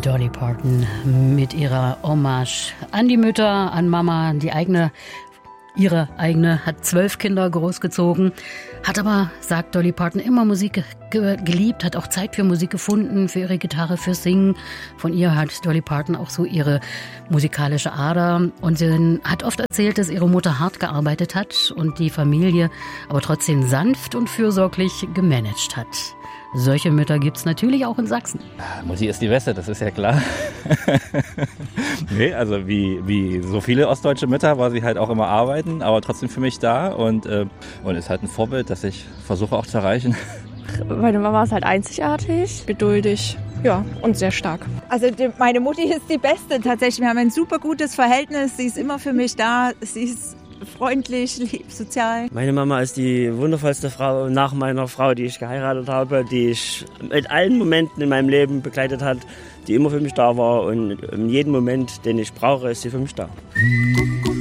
Dolly Parton mit ihrer Hommage an die Mütter, an Mama, ihre eigene, hat 12 Kinder großgezogen, hat aber, sagt Dolly Parton, immer Musik geliebt, hat auch Zeit für Musik gefunden, für ihre Gitarre, fürs Singen. Von ihr hat Dolly Parton auch so ihre musikalische Ader und sie hat oft erzählt, dass ihre Mutter hart gearbeitet hat und die Familie aber trotzdem sanft und fürsorglich gemanagt hat. Solche Mütter gibt's natürlich auch in Sachsen. Mutti ist die Beste, das ist ja klar. Nee, also wie so viele ostdeutsche Mütter war sie halt auch immer arbeiten, aber trotzdem für mich da und ist halt ein Vorbild, das ich versuche auch zu erreichen. Meine Mama ist halt einzigartig, geduldig, ja, und sehr stark. Also meine Mutti ist die Beste tatsächlich. Wir haben ein super gutes Verhältnis. Sie ist immer für mich da. Sie ist freundlich, lieb, sozial. Meine Mama ist die wundervollste Frau nach meiner Frau, die ich geheiratet habe, die ich mit allen Momenten in meinem Leben begleitet hat, die immer für mich da war und in jedem Moment, den ich brauche, ist sie für mich da.